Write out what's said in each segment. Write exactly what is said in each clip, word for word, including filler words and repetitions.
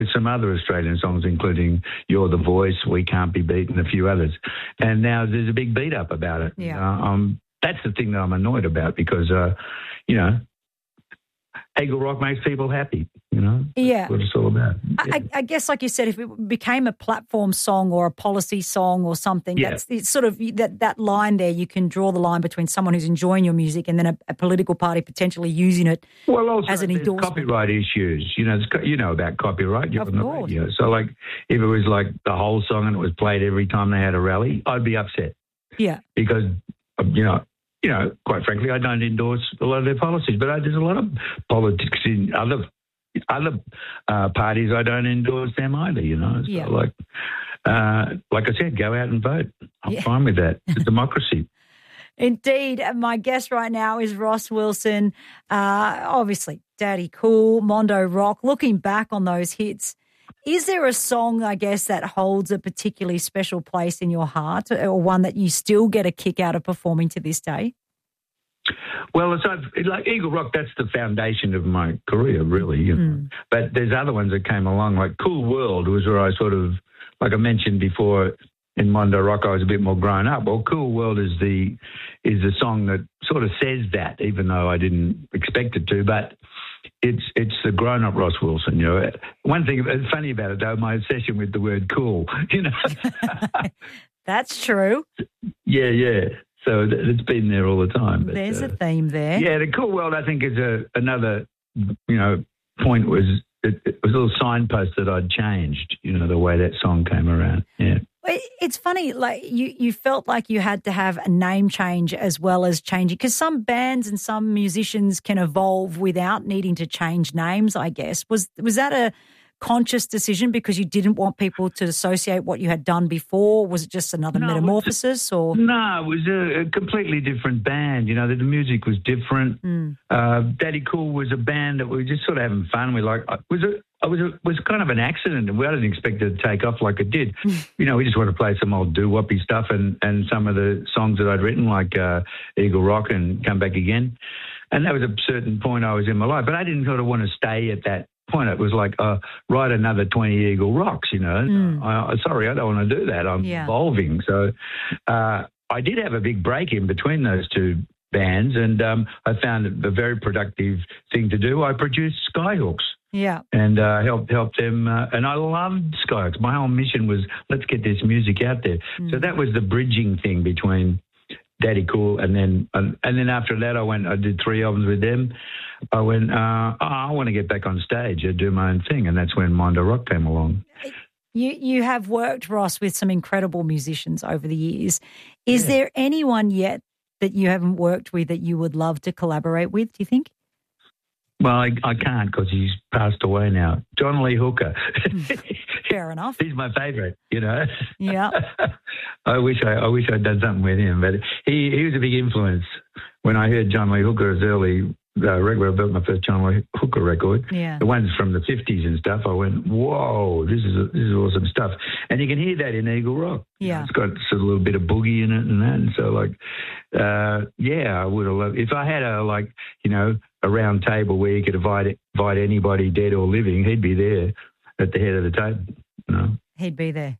with some other Australian songs, including You're the Voice, We Can't Be Beaten, a few others. And now there's a big beat up about it. Yeah. Uh, um, that's the thing that I'm annoyed about because, uh, you know, Eagle Rock makes people happy, you know? That's Yeah. what it's all about. I, Yeah. I I guess, like you said, if it became a platform song or a policy song or something, Yeah. that's it's sort of that, that line there. You can draw the line between someone who's enjoying your music and then a, a political party potentially using it Well, also, as an there's endorsement. copyright issues. You know, it's, co- you know about copyright. You're Of on the course. radio. So, like, if it was like the whole song and it was played every time they had a rally, I'd be upset Yeah. because, um, you know, you know, quite frankly, I don't endorse a lot of their policies, but I, there's a lot of politics in other other uh, parties. I don't endorse them either. You know, so Yeah. like, uh, like I said, go out and vote. I'm Yeah. fine with that. It's a democracy. Indeed. My guest right now is Ross Wilson. Uh, obviously, Daddy Cool, Mondo Rock. Looking back on those hits, is there a song, I guess, that holds a particularly special place in your heart or one that you still get a kick out of performing to this day? Well, it's I've, like Eagle Rock. That's the foundation of my career, really. You know. Mm. But there's other ones that came along, like Cool World was where I sort of, like I mentioned before, in Mondo Rock, I was a bit more grown up. Well, Cool World is the is the song that sort of says that, even though I didn't expect it to. But it's it's the grown up Ross Wilson. You know, one thing that's funny about it though, my obsession with the word cool. You know, That's true. yeah, yeah. So th- it's been there all the time. But, There's uh, a theme there. yeah, the Cool World, I think, is a another you know point was it, it was a little signpost that I'd changed. You know, the way that song came around. Yeah. It- It's funny, like you, you felt like you had to have a name change as well as changing, because some bands and some musicians can evolve without needing to change names, I guess. Was was that a conscious decision because you didn't want people to associate what you had done before? Was it just another No, it was- metamorphosis or? No, it was a, a completely different band. You know, the, the music was different. Mm. Uh, Daddy Cool was a band that we were just sort of having fun. We like it was a it was a, it was kind of an accident, and we didn't expect it to take off like it did. You know, we just wanted to play some old doo-woppy stuff, and, and some of the songs that I'd written, like uh, Eagle Rock and Come Back Again. And that was a certain point I was in my life, but I didn't sort of want to stay at that point. It was like, uh, write another twenty Eagle Rocks, you know. Mm. I, I, sorry, I don't want to do that. I'm Yeah. evolving. So uh, I did have a big break in between those two bands, and um, I found it a very productive thing to do. I produced Skyhooks Yeah. and uh, helped helped them. Uh, and I loved Skyhooks. My whole mission was, let's get this music out there. So that was the bridging thing between Daddy Cool, and then and, and then after that, I went. I did three albums with them. I went. Uh, oh, I want to get back on stage and do my own thing, and that's when Mondo Rock came along. You you have worked, Ross, with some incredible musicians over the years. Is Yeah. there anyone yet that you haven't worked with that you would love to collaborate with, do you think? Well, I, I can't because he's passed away now. John Lee Hooker. Fair enough. He's my favourite, you know. Yeah. I wish I, I wish I'd done something with him, but he, he was a big influence. When I heard John Lee Hooker's early uh, record, I built my first John Lee Hooker record. Yeah. The ones from the fifties and stuff. I went, whoa, this is this is awesome stuff. And you can hear that in Eagle Rock. You know, Yeah. it's got sort of a little bit of boogie in it and that. And so, like, uh, yeah, I would have loved if I had a like, you know, a round table where you could invite invite anybody, dead or living. He'd be there at the head of the table. You know. He'd be there.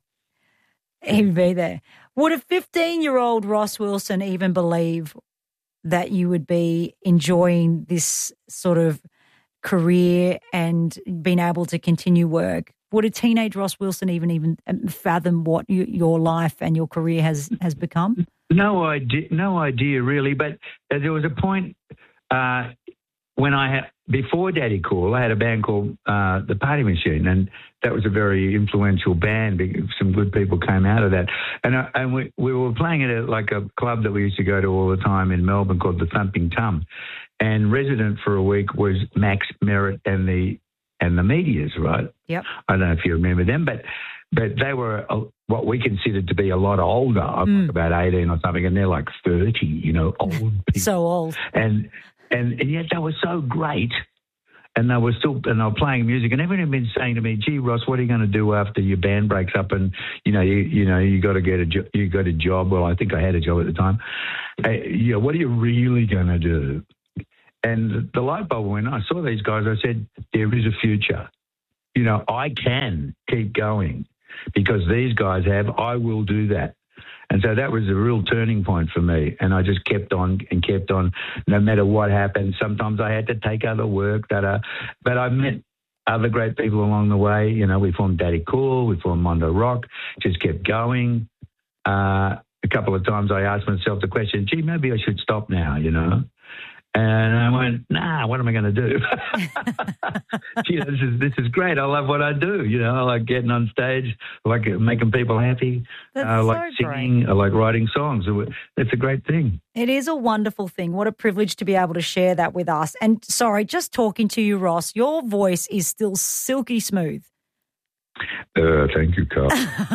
He'd be there. Would a fifteen-year-old Ross Wilson even believe that you would be enjoying this sort of career and being able to continue work? Would a teenage Ross Wilson even even fathom what you, your life and your career has, has become? No idea, no idea really. But uh, there was a point uh, when I had before Daddy Cool, I had a band called uh, the Party Machine, and that was a very influential band. Because some good people came out of that, and uh, and we we were playing at a, like a club that we used to go to all the time in Melbourne called the Thumping Tum, and resident for a week was Max Merritt and the and the Meteors, right? Yep. I don't know if you remember them, but but they were a, what we considered to be a lot older. I'm Mm. like about eighteen or something, and they're like thirty, you know, old people. So old. And, and and yet they were so great, and they were still and they were playing music, and everyone had been saying to me, "Gee, Ross, what are you going to do after your band breaks up? And you know, you you know, you got to get a jo- you got a job." Well, I think I had a job at the time. Uh, yeah, what are you really going to do? And the light bulb went on. I saw these guys. I said, "There is a future." you know, I can keep going because these guys have. I will do that. And so that was a real turning point for me. And I just kept on and kept on, no matter what happened. Sometimes I had to take other work that, uh, but I met other great people along the way. You know, we formed Daddy Cool, we formed Mondo Rock, just kept going. Uh, a couple of times I asked myself the question, gee, maybe I should stop now, you know. And I went, nah, what am I going to do? Gee, this is this is great. I love what I do. You know, I like getting on stage, I like making people happy. That's I like so singing. great. I like writing songs. It's a great thing. It is a wonderful thing. What a privilege to be able to share that with us. And sorry, just talking to you, Ross, your voice is still silky smooth. Uh, thank you, Carl.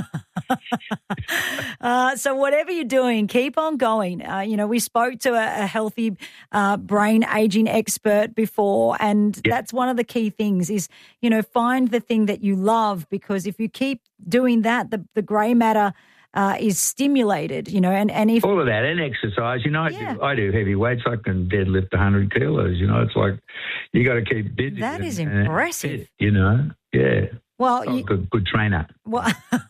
uh, so whatever you're doing, keep on going. Uh, you know, we spoke to a, a healthy uh, brain aging expert before, and yeah. that's one of the key things is, you know, find the thing that you love, because if you keep doing that, the, the grey matter uh, is stimulated, you know, and, and if... All of that, and exercise. You know, I, yeah. do, I do heavy weights. I can deadlift one hundred kilos. You know, it's like you got to keep busy. That and, is impressive. And, you know, yeah. Well, oh, you, good, good trainer. Well,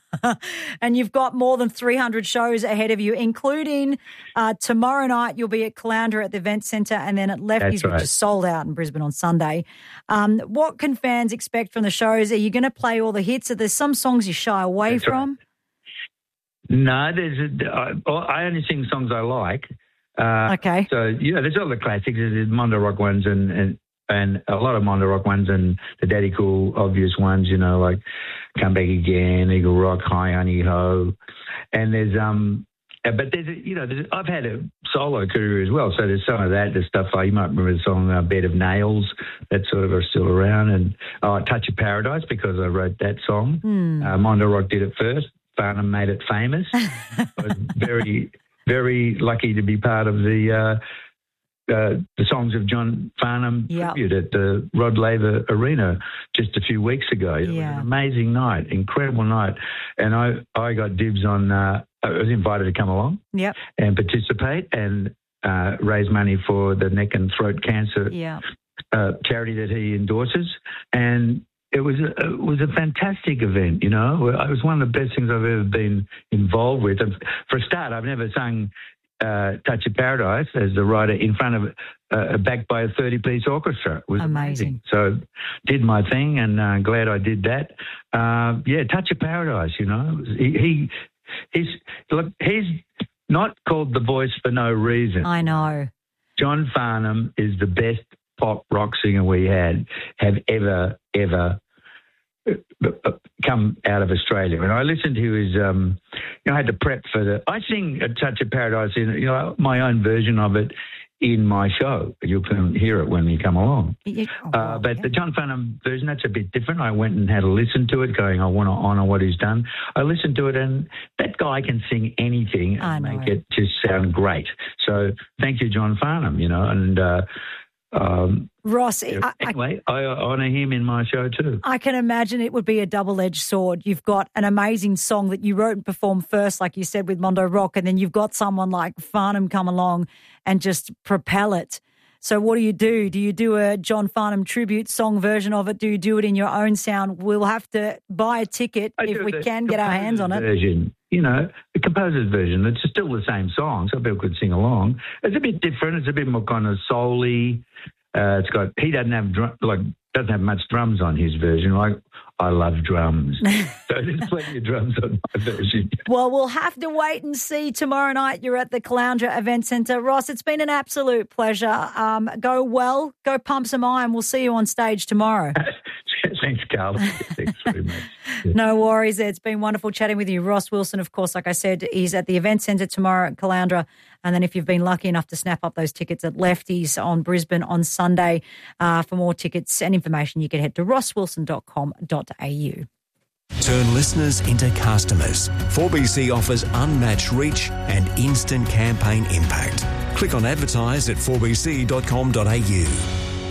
and you've got more than three hundred shows ahead of you, including uh, tomorrow night you'll be at Caloundra at the Event Centre, and then at Lefties, right. which is sold out in Brisbane on Sunday. Um, what can fans expect from the shows? Are you going to play all the hits? Are there some songs you shy away That's from? Right. No, there's. A, I, I only sing songs I like. Uh, okay. So, you know, there's all the classics. There's Mondo Rock ones and, and And a lot of Mondo Rock ones and the Daddy Cool obvious ones, you know, like Come Back Again, Eagle Rock, Hi Honey Ho. And there's, um, but there's, you know, there's, I've had a solo career as well. So there's some of that, there's stuff like, you might remember the song uh, Bed of Nails, that sort of are still around. And oh, Touch of Paradise, because I wrote that song. Hmm. Uh, Mondo Rock did it first. Farnham made it famous. I was very, very lucky to be part of the, uh, Uh, the songs of John Farnham yep. tribute at the Rod Laver Arena just a few weeks ago. It yeah. was an amazing night, incredible night. And I, I got dibs on, uh, I was invited to come along yep. and participate and uh, raise money for the neck and throat cancer yep. uh, charity that he endorses. And it was a, it was a fantastic event, you know. It was one of the best things I've ever been involved with. And for a start, I've never sung Uh, Touch of Paradise as the writer in front of uh, backed by a thirty-piece orchestra. It was amazing. amazing. So did my thing, and uh, glad I did that. Uh, yeah, Touch of Paradise. You know, he, he he's look he's not called the voice for no reason. I know. John Farnham is the best pop rock singer we had have ever ever come out of Australia. And I listened to his, um, you know, I had to prep for the, I sing A Touch of Paradise in, you know, my own version of it in my show. You can hear it when you come along. Yeah. Oh, uh, but yeah. the John Farnham version, that's a bit different. I went and had a listen to it going, I want to honour what he's done. I listened to it and that guy can sing anything and make it just sound great. So thank you, John Farnham, you know, and, uh, Um, Ross, yeah, anyway, I, I honour him in my show too. I can imagine it would be a double-edged sword. You've got an amazing song that you wrote and performed first, like you said, with Mondo Rock, and then you've got someone like Farnham come along and just propel it. So what do you do? Do you do a John Farnham tribute song version of it? Do you do it in your own sound? We'll have to buy a ticket I if we the, can get our hands on it. Version. You know, the composer's version. It's still the same song, so people could sing along. It's a bit different. It's a bit more kind of soul-y. Uh, it's got, he doesn't have, drum, like, doesn't have much drums on his version. Like, I love drums. So there's plenty of drums on my version. Well, we'll have to wait and see. Tomorrow night you're at the Caloundra Event Centre. Ross, it's been an absolute pleasure. Um, go well, go pump some iron. We'll see you on stage tomorrow. Thanks, Carl. Thanks very much. Yeah. No worries. It's been wonderful chatting with you. Ross Wilson, of course, like I said, is at the Event Centre tomorrow at Caloundra. And then if you've been lucky enough to snap up those tickets at Lefties on Brisbane on Sunday, uh, for more tickets and information, you can head to ross wilson dot com dot a u. Turn listeners into customers. four B C offers unmatched reach and instant campaign impact. Click on advertise at four b c dot com dot a u.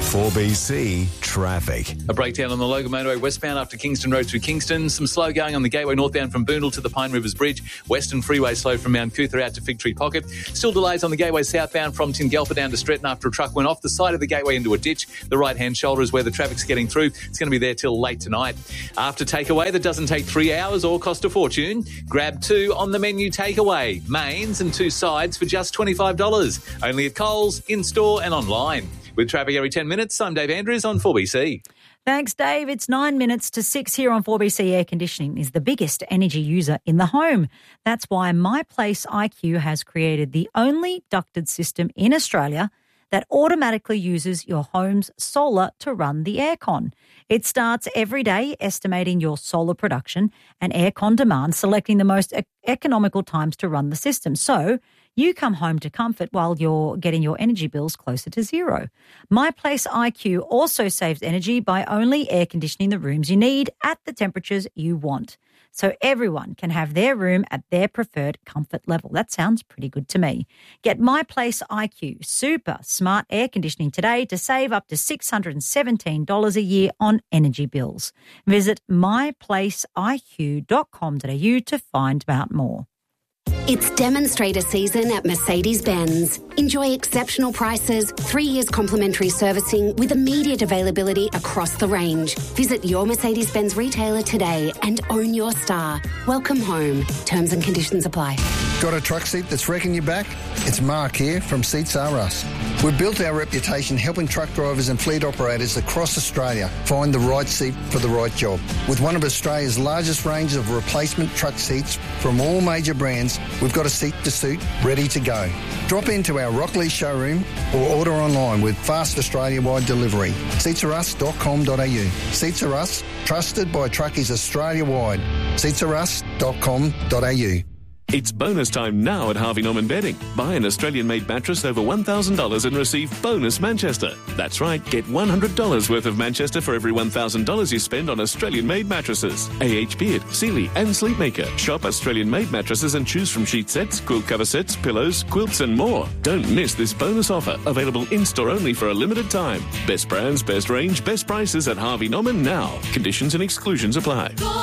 four B C traffic. A breakdown on the Logan Motorway westbound after Kingston Road through Kingston. Some slow going on the Gateway northbound from Boondall to the Pine Rivers Bridge. Western Freeway slow from Mount Cootha out to Fig Tree Pocket. Still delays on the Gateway southbound from Tingalpa down to Stretton after a truck went off the side of the Gateway into a ditch. The right-hand shoulder is where the traffic's getting through. It's going to be there till late tonight. After takeaway that doesn't take three hours or cost a fortune, grab two on the menu takeaway. Mains and two sides for just twenty-five dollars. Only at Coles, in-store and online. With traffic every ten minutes, I'm Dave Andrews on four B C. Thanks, Dave. It's nine minutes to six here on four B C. Air conditioning is the biggest energy user in the home. That's why My Place I Q has created the only ducted system in Australia that automatically uses your home's solar to run the aircon. It starts every day estimating your solar production and aircon demand, selecting the most e- economical times to run the system. So you come home to comfort while you're getting your energy bills closer to zero. My Place I Q also saves energy by only air conditioning the rooms you need at the temperatures you want, so everyone can have their room at their preferred comfort level. That sounds pretty good to me. Get My Place I Q super smart air conditioning today to save up to six hundred seventeen dollars a year on energy bills. Visit my place I Q dot com dot a u to find out more. It's demonstrator season at Mercedes-Benz. Enjoy exceptional prices, three years complimentary servicing with immediate availability across the range. Visit your Mercedes-Benz retailer today and own your star. Welcome home. Terms and conditions apply. Got a truck seat that's wrecking your back? It's Mark here from Seats R Us. We've built our reputation helping truck drivers and fleet operators across Australia find the right seat for the right job. With one of Australia's largest ranges of replacement truck seats from all major brands, we've got a seat to suit ready to go. Drop into our Rockley showroom or order online with fast Australia-wide delivery. seats are us dot com dot a u. Seats R Us, trusted by truckies Australia-wide. seats are us dot com dot a u. It's bonus time now at Harvey Norman Bedding. Buy an Australian-made mattress over one thousand dollars and receive bonus Manchester. That's right, get one hundred dollars worth of Manchester for every one thousand dollars you spend on Australian-made mattresses. A H Beard, Sealy and Sleepmaker. Shop Australian-made mattresses and choose from sheet sets, quilt cover sets, pillows, quilts and more. Don't miss this bonus offer, available in-store only for a limited time. Best brands, best range, best prices at Harvey Norman now. Conditions and exclusions apply.